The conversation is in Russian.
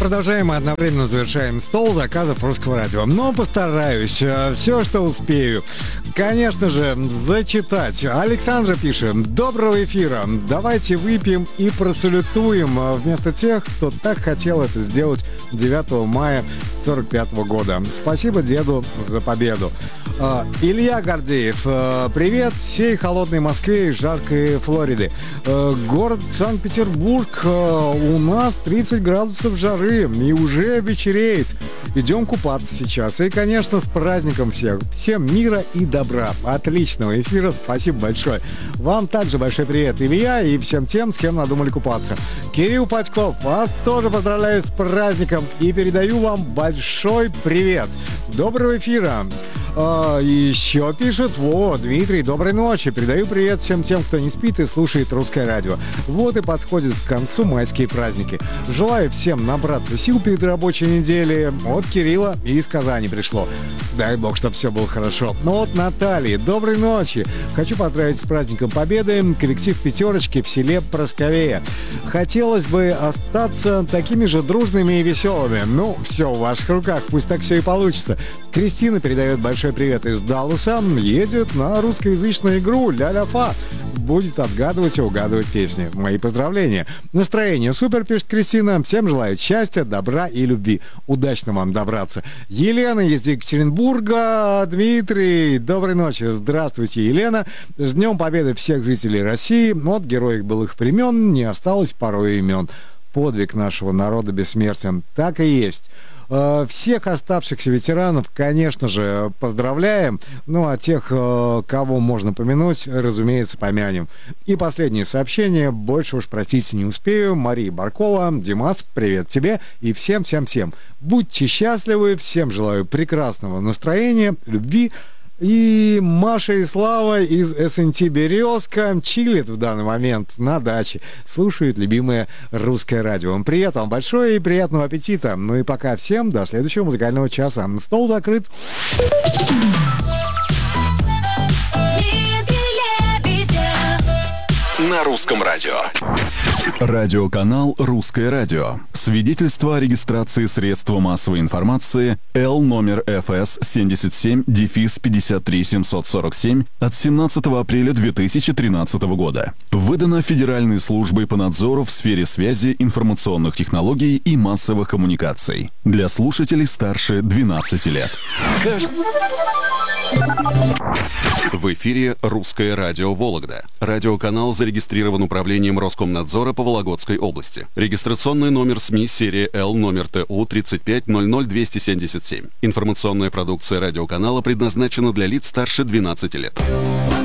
Продолжаем и одновременно завершаем стол заказов Русского радио. Но постараюсь все, что успею, конечно же, зачитать. Александра пишет: доброго эфира. Давайте выпьем и просалютуем вместо тех, кто так хотел это сделать 9 мая 1945 года. Спасибо деду за победу. Илья Гордеев: привет всей холодной Москве и жаркой Флориды. Город Санкт-Петербург, у нас 30 градусов жары и уже вечереет. Идем купаться сейчас. И, конечно, с праздником всех. Всем мира и добра. Отличного эфира. Спасибо большое. Вам также большой привет, Илья, и всем тем, с кем надумали купаться. Кирилл Патьков, вас тоже поздравляю с праздником и передаю вам большой привет. Доброго эфира. Еще пишет: Дмитрий, доброй ночи. Передаю привет всем тем, кто не спит и слушает Русское радио. Вот и подходят к концу майские праздники. Желаю всем набраться сил перед рабочей неделей. От Кирилла из Казани пришло. Дай бог, чтобы все было хорошо. Ну от Натальи: доброй ночи. Хочу поздравить с праздником Победы коллектив «Пятерочки» в селе Просковея. Хотелось бы остаться такими же дружными и веселыми. Ну, все в ваших руках, пусть так все и получится. Кристина передает большой привет из Далласа. Едет на русскоязычную игру «Ля-ля-фа». Будет отгадывать и угадывать песни. Мои поздравления. Настроение супер, пишет Кристина. Всем желаю счастья, добра и любви. Удачно вам добраться. Елена из Екатеринбурга. Дмитрий, доброй ночи. Здравствуйте, Елена. С Днем Победы всех жителей России. От героев былых времен не осталось порой имен. Подвиг нашего народа бессмертен. Так и есть. Всех оставшихся ветеранов, конечно же, поздравляем. Ну, а тех, кого можно помянуть, разумеется, помянем. И последнее сообщение. Больше уж, простите, не успею. Мария Баркова. Димас, привет тебе и всем-всем-всем. Будьте счастливы. Всем желаю прекрасного настроения, любви. И Маша и Слава из СНТ «Березка» чилит в данный момент на даче. Слушают любимое Русское радио. Привет вам большое и приятного аппетита. Ну и пока всем до следующего музыкального часа. Стол закрыт. На Русском радио. Радиоканал «Русское радио». Свидетельство о регистрации средства массовой информации Л номер ФС 77-53747 от 17 апреля 2013 года. Выдано Федеральной службой по надзору в сфере связи, информационных технологий и массовых коммуникаций. Для слушателей старше 12 лет. В эфире «Русское радио Вологда». Радиоканал зарегистрирован управлением Роскомнадзора по Вологодской области. Регистрационный номер СМИ серия Л номер ТУ 3500277. Информационная продукция радиоканала предназначена для лиц старше 12 лет.